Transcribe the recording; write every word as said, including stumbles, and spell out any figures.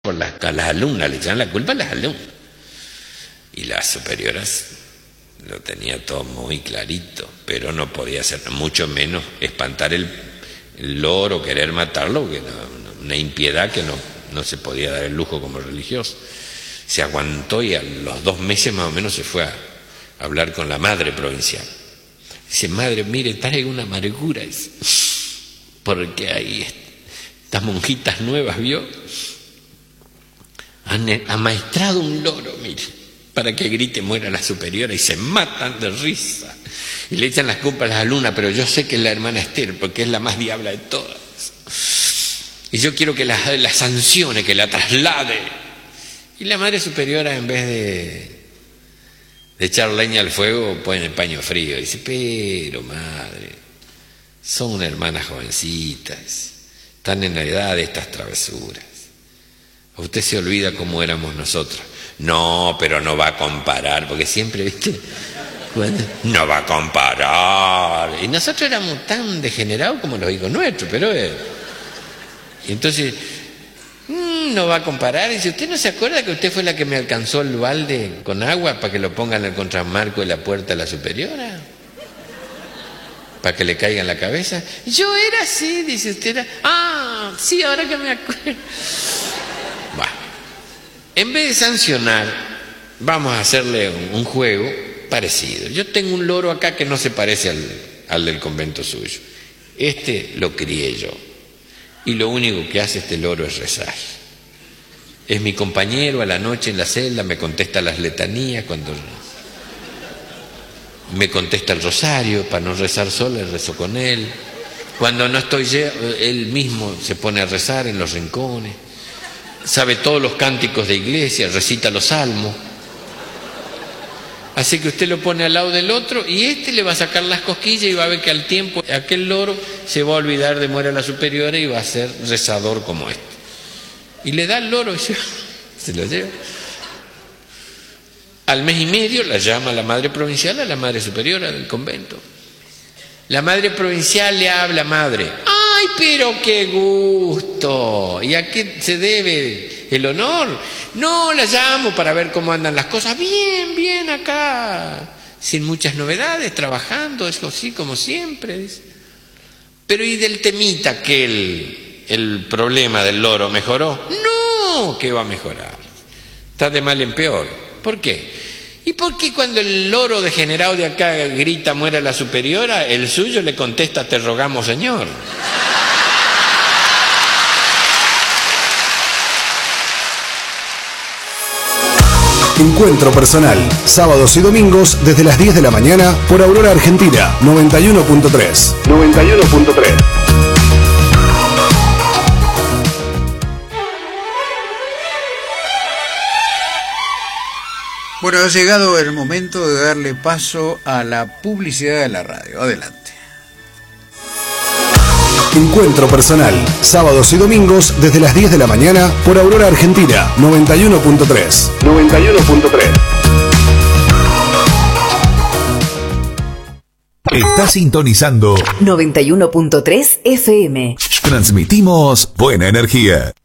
por las, a las alumnas, le echaban la culpa a las alumnas. Y las superioras lo tenía todo muy clarito, pero no podía hacer, mucho menos espantar el, el loro, querer matarlo, que no, no, una impiedad que no, no se podía dar el lujo como religioso. Se aguantó y a los dos meses más o menos se fue a, a hablar con la madre provincial. Dice, madre, mire, trae una amargura, dice, porque ahí estas monjitas nuevas, ¿vio? Han amaestrado un loro, mire, para que grite muera la superiora, y se matan de risa. Y le echan las culpas a las alumnas, pero yo sé que es la hermana Esther, porque es la más diabla de todas. Y yo quiero que la, la sancione, que la traslade. Y la madre superiora, en vez de, de echar leña al fuego, pone el paño frío. Y dice, pero madre, son hermanas jovencitas, están en la edad de estas travesuras. Usted se olvida cómo éramos nosotros. No, pero no va a comparar, porque siempre, ¿viste? Cuando, no va a comparar. Y nosotros éramos tan degenerados como los hijos nuestros, pero... Eh, y entonces, mmm, no va a comparar. Y dice, ¿usted no se acuerda que usted fue la que me alcanzó el balde con agua para que lo pongan en el contramarco de la puerta de la superiora? Para que le caiga en la cabeza. Yo era así, dice usted. Era, ah, sí, ahora que me acuerdo. Bueno, en vez de sancionar, vamos a hacerle un, un juego parecido. Yo tengo un loro acá que no se parece al, al del convento suyo. Este lo crié yo. Y lo único que hace este loro es rezar. Es mi compañero a la noche en la celda, me contesta las letanías, cuando me contesta el rosario, para no rezar solo, rezo con él. Cuando no estoy yo, él mismo se pone a rezar en los rincones. Sabe todos los cánticos de iglesia, recita los salmos. Así que usted lo pone al lado del otro y este le va a sacar las cosquillas y va a ver que al tiempo aquel loro se va a olvidar de muera la superiora y va a ser rezador como este. Y le da el loro y se, se lo lleva. Al mes y medio la llama la madre provincial a la madre superiora del convento. La madre provincial le habla, madre. ¡Ay, pero qué gusto! ¿Y a qué se debe el honor? No, la llamo para ver cómo andan las cosas. Bien, bien acá. Sin muchas novedades, trabajando, eso sí, como siempre. Dice. Pero ¿y del temita que el, el problema del loro mejoró? No, ¿qué va a mejorar? Está de mal en peor. ¿Por qué? ¿Y por qué cuando el loro degenerado de acá grita muera la superiora, el suyo le contesta te rogamos, señor? Encuentro personal, sábados y domingos desde las diez de la mañana por Aurora Argentina, noventa y uno punto tres. noventa y uno punto tres. Bueno, ha llegado el momento de darle paso a la publicidad de la radio. Adelante. Encuentro personal, sábados y domingos desde las diez de la mañana por Aurora Argentina, noventa y uno punto tres. noventa y uno punto tres. Está sintonizando noventa y uno punto tres F M. Transmitimos buena energía.